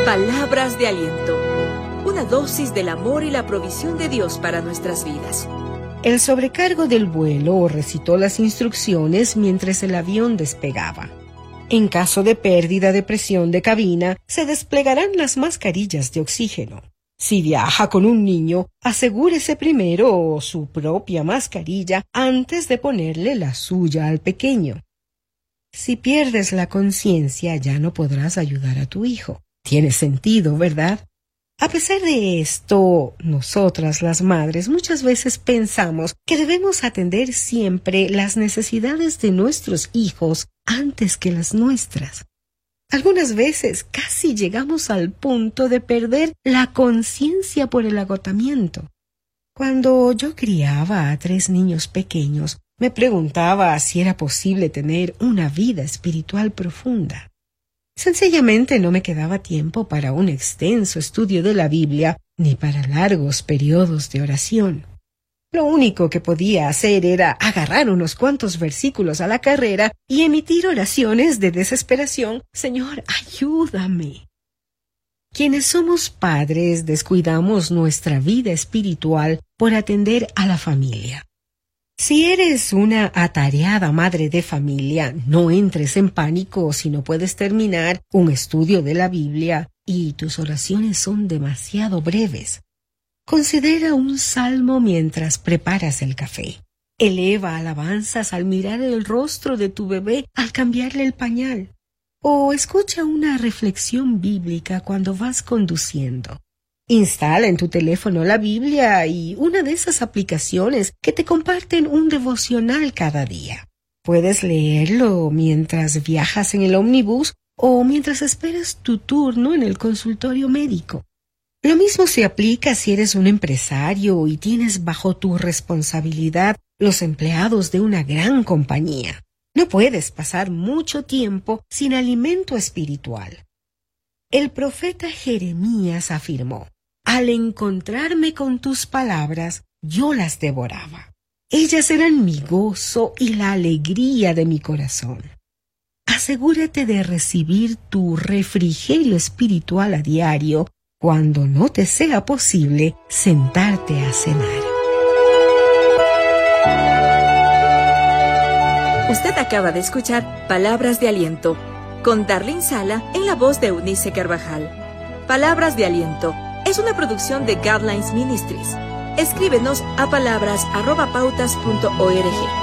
Palabras de aliento. Una dosis del amor y la provisión de Dios para nuestras vidas. El sobrecargo del vuelo recitó las instrucciones mientras el avión despegaba. En caso de pérdida de presión de cabina, se desplegarán las mascarillas de oxígeno. Si viaja con un niño, asegúrese primero su propia mascarilla antes de ponerle la suya al pequeño. Si pierdes la conciencia, ya no podrás ayudar a tu hijo. Tiene sentido, ¿verdad? A pesar de esto, nosotras las madres muchas veces pensamos que debemos atender siempre las necesidades de nuestros hijos antes que las nuestras. Algunas veces casi llegamos al punto de perder la conciencia por el agotamiento. Cuando yo criaba a 3 niños pequeños, me preguntaba si era posible tener una vida espiritual profunda. Sencillamente no me quedaba tiempo para un extenso estudio de la Biblia ni para largos periodos de oración. Lo único que podía hacer era agarrar unos cuantos versículos a la carrera y emitir oraciones de desesperación. Señor, ayúdame. Quienes somos padres descuidamos nuestra vida espiritual por atender a la familia. Si eres una atareada madre de familia, no entres en pánico si no puedes terminar un estudio de la Biblia y tus oraciones son demasiado breves. Considera un salmo mientras preparas el café. Eleva alabanzas al mirar el rostro de tu bebé al cambiarle el pañal. O escucha una reflexión bíblica cuando vas conduciendo. Instala en tu teléfono la Biblia y una de esas aplicaciones que te comparten un devocional cada día. Puedes leerlo mientras viajas en el ómnibus o mientras esperas tu turno en el consultorio médico. Lo mismo se aplica si eres un empresario y tienes bajo tu responsabilidad los empleados de una gran compañía. No puedes pasar mucho tiempo sin alimento espiritual. El profeta Jeremías afirmó: al encontrarme con tus palabras, yo las devoraba. Ellas eran mi gozo y la alegría de mi corazón. Asegúrate de recibir tu refrigerio espiritual a diario cuando no te sea posible sentarte a cenar. Usted acaba de escuchar Palabras de Aliento con Darlene Sala en la voz de Eunice Carvajal. Palabras de Aliento es una producción de Guidelines Ministries. Escríbenos a palabras@pautas.org.